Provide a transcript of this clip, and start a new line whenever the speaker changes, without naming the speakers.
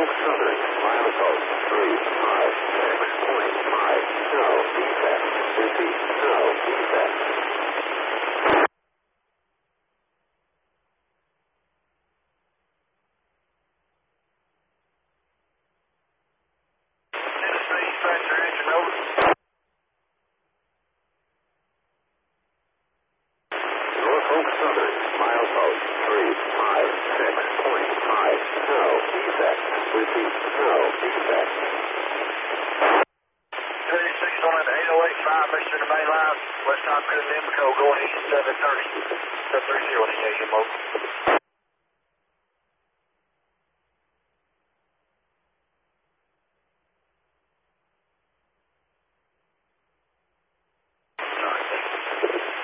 Norfolk Southern, milepost 356.5. No defect. Repeat, no defect.
Tennessee, factor engine over.
Norfolk Southern, milepost 356.5. No defect. Repeat, no defect.
36 on an 8085, mission to main line. West Top Coast Indico going east 730. 730 on the AM mode.